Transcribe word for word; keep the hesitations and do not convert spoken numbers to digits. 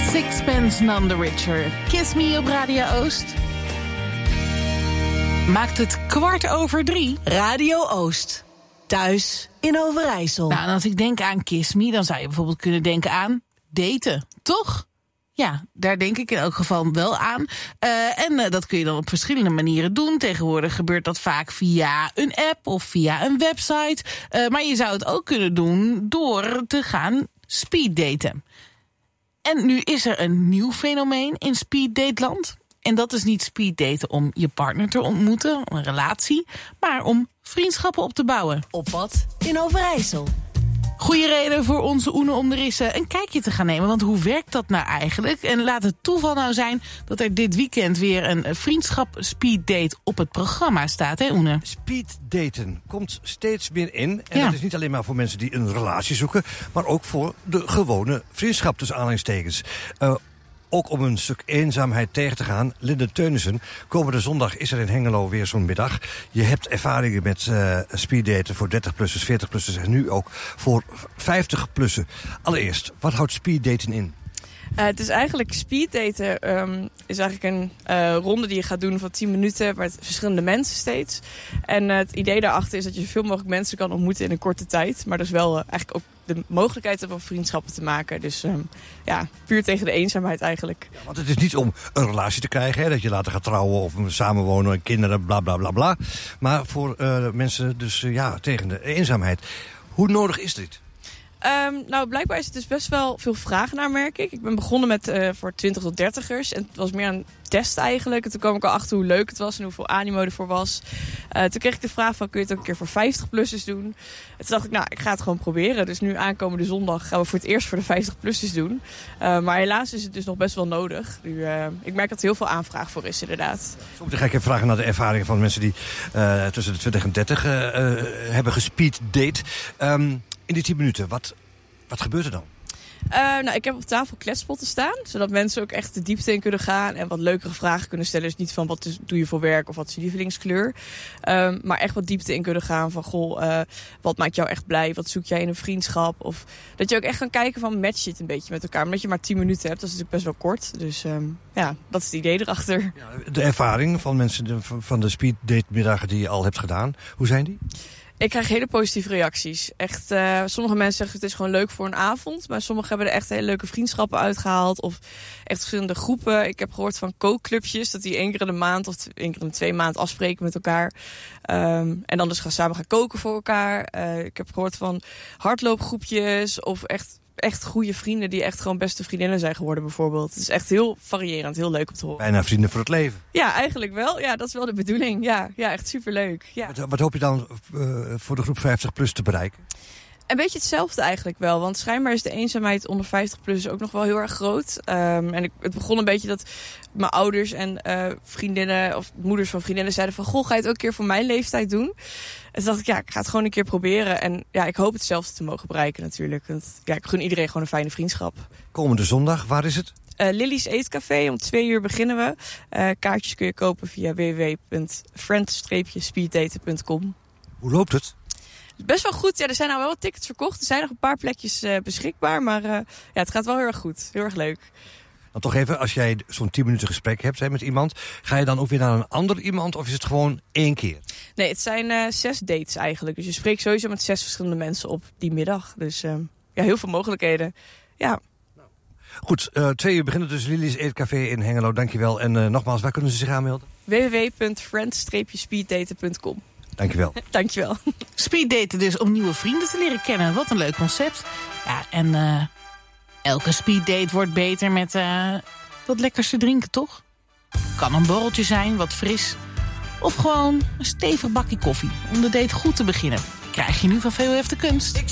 Sixpence None the Richer. Kiss Me op Radio Oost. Maakt het kwart over drie. Radio Oost. Thuis in Overijssel. Nou, en als ik denk aan Kiss Me, dan zou je bijvoorbeeld kunnen denken aan daten, toch? Ja, daar denk ik in elk geval wel aan. Uh, en uh, dat kun je dan op verschillende manieren doen. Tegenwoordig gebeurt dat vaak via een app of via een website. Uh, maar je zou het ook kunnen doen door te gaan speeddaten. En nu is er een nieuw fenomeen in speeddateland. En dat is niet speeddaten om je partner te ontmoeten, een relatie, maar om vriendschappen op te bouwen. Op pad in Overijssel. Goeie reden voor onze Oene om er eens een kijkje te gaan nemen. Want hoe werkt dat nou eigenlijk? En laat het toeval nou zijn dat er dit weekend weer een vriendschap speeddate op het programma staat, hè Oene? Speeddaten komt steeds meer in. En ja. dat is niet alleen maar voor mensen die een relatie zoeken, maar ook voor de gewone vriendschap tussen aanhalingstekens. Uh, Ook om een stuk eenzaamheid tegen te gaan. Linde Teunissen, komende zondag is er in Hengelo weer zo'n middag. Je hebt ervaringen met uh, speeddaten voor dertig-plussers, veertig-plussers en nu ook voor vijftig-plussen. Allereerst, wat houdt speeddaten in? Uh, het is eigenlijk speeddaten um, is eigenlijk een uh, ronde die je gaat doen van tien minuten met verschillende mensen steeds. En uh, het idee daarachter is dat je zoveel mogelijk mensen kan ontmoeten in een korte tijd. Maar dus wel uh, eigenlijk ook de mogelijkheid hebben om vriendschappen te maken. Dus um, ja, puur tegen de eenzaamheid eigenlijk. Ja, want het is niet om een relatie te krijgen, hè, dat je later gaat trouwen of samenwonen en kinderen, bla bla bla bla. Maar voor uh, mensen dus uh, ja, tegen de eenzaamheid. Hoe nodig is dit? Um, nou, blijkbaar is het dus best wel veel vragen naar, merk ik. Ik ben begonnen met uh, voor twintig tot dertigers. En het was meer een test eigenlijk. En toen kwam ik al achter hoe leuk het was en hoeveel animo ervoor was. Uh, toen kreeg ik de vraag van, kun je het ook een keer voor vijftig-plussers doen? En toen dacht ik, nou, ik ga het gewoon proberen. Dus nu aankomende zondag gaan we voor het eerst voor de vijftig-plussers doen. Uh, maar helaas is het dus nog best wel nodig. Nu, uh, ik merk dat er heel veel aanvraag voor is, inderdaad. Soms ga ik even vragen naar de ervaringen van mensen die uh, tussen de twintig en dertig uh, uh, hebben gespeeddate. Um, in die tien minuten, wat, wat gebeurt er dan? Uh, nou, ik heb op tafel kletspotten staan, zodat mensen ook echt de diepte in kunnen gaan en wat leukere vragen kunnen stellen. Dus niet van wat is, doe je voor werk of wat is je lievelingskleur. Um, maar echt wat diepte in kunnen gaan van goh, uh, wat maakt jou echt blij? Wat zoek jij in een vriendschap? Of dat je ook echt kan kijken van match je het een beetje met elkaar. Omdat je maar tien minuten hebt, dat is natuurlijk best wel kort. Dus um, ja, dat is het idee erachter. Ja, de ervaring van mensen de, van de speeddate middagen die je al hebt gedaan, hoe zijn die? Ik krijg hele positieve reacties. Echt, uh, sommige mensen zeggen het is gewoon leuk voor een avond. Maar sommigen hebben er echt hele leuke vriendschappen uitgehaald. Of echt verschillende groepen. Ik heb gehoord van kookclubjes. Dat die één keer in de maand of één keer in de twee maanden afspreken met elkaar. Um, en dan dus gaan samen gaan koken voor elkaar. Uh, ik heb gehoord van hardloopgroepjes. Of echt, echt goede vrienden die echt gewoon beste vriendinnen zijn geworden bijvoorbeeld. Het is echt heel variërend. Heel leuk om te horen. Bijna vrienden voor het leven. Ja, eigenlijk wel. Ja, dat is wel de bedoeling. Ja, ja echt superleuk. Ja. Wat, wat hoop je dan uh, voor de groep vijftig plus te bereiken? Een beetje hetzelfde eigenlijk wel. Want schijnbaar is de eenzaamheid onder vijftig plus ook nog wel heel erg groot. Um, en ik, het begon een beetje dat mijn ouders en uh, vriendinnen of moeders van vriendinnen zeiden van goh, ga je het ook een keer voor mijn leeftijd doen? En toen dacht ik, ja, ik ga het gewoon een keer proberen. En ja, ik hoop hetzelfde te mogen bereiken natuurlijk. Want ja, ik gun iedereen gewoon een fijne vriendschap. Komende zondag, waar is het? Uh, Lily's Eetcafé, om twee uur beginnen we. Uh, kaartjes kun je kopen via w w w punt friend speeddaten punt com. Hoe loopt het? Best wel goed. Ja, er zijn nou wel wat tickets verkocht. Er zijn nog een paar plekjes uh, beschikbaar. Maar uh, ja, het gaat wel heel erg goed. Heel erg leuk. Dan toch even, als jij zo'n tien minuten gesprek hebt hè, met iemand, ga je dan ook weer naar een ander iemand of is het gewoon één keer? Nee, het zijn uh, zes dates eigenlijk. Dus je spreekt sowieso met zes verschillende mensen op die middag. Dus uh, ja, heel veel mogelijkheden. Ja. Goed, uh, twee uur beginnen dus Lily's Eetcafé in Hengelo. Dankjewel. En uh, nogmaals, waar kunnen ze zich aanmelden? w w w punt friend speeddaten punt com. Dankjewel. Dankjewel. Speeddaten dus om nieuwe vrienden te leren kennen. Wat een leuk concept. Ja, en uh, elke speeddate wordt beter met uh, wat lekkers te drinken, toch? Kan een borreltje zijn, wat fris. Of gewoon een stevig bakje koffie om de date goed te beginnen. Krijg je nu van V O F de Kunst.